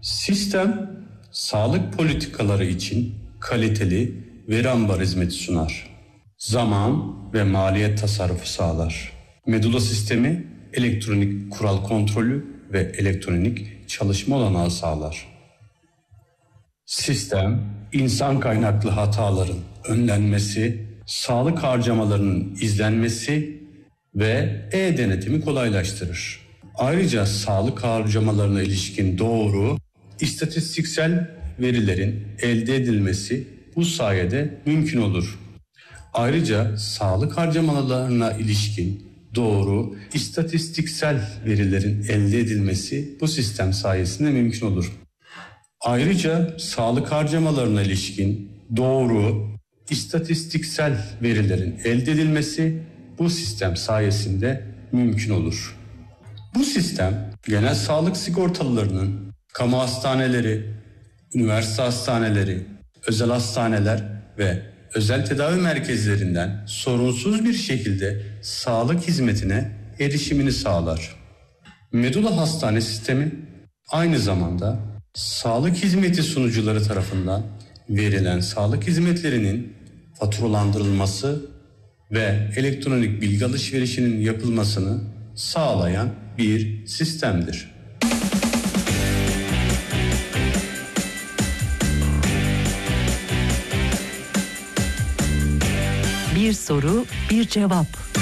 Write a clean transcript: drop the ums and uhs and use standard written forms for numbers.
Sistem, sağlık politikaları için kaliteli veri ambar hizmeti sunar. Zaman ve maliyet tasarrufu sağlar. Medula sistemi, elektronik kural kontrolü ve elektronik çalışma olanağı sağlar. Sistem, insan kaynaklı hataların önlenmesi, sağlık harcamalarının izlenmesi ve e-denetimi kolaylaştırır. Ayrıca sağlık harcamalarına ilişkin doğru, istatistiksel verilerin elde edilmesi bu sayede mümkün olur. Ayrıca sağlık harcamalarına ilişkin doğru, istatistiksel verilerin elde edilmesi bu sistem sayesinde mümkün olur. Ayrıca sağlık harcamalarına ilişkin doğru, istatistiksel verilerin elde edilmesi bu sistem sayesinde mümkün olur. Bu sistem genel sağlık sigortalılarının, kamu hastaneleri, üniversite hastaneleri, özel hastaneler ve özel tedavi merkezlerinden sorunsuz bir şekilde sağlık hizmetine erişimini sağlar. Medula Hastane Sistemi aynı zamanda sağlık hizmeti sunucuları tarafından verilen sağlık hizmetlerinin faturalandırılması ve elektronik bilgi alışverişinin yapılmasını sağlayan bir sistemdir. Bir soru, bir cevap.